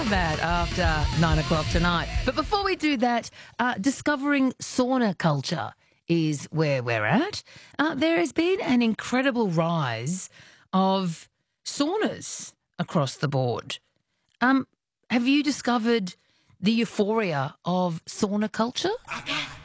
bad after 9 o'clock tonight. But before we do that, discovering sauna culture is where we're at. There has been an incredible rise of saunas across the board. Have you discovered the euphoria of sauna culture?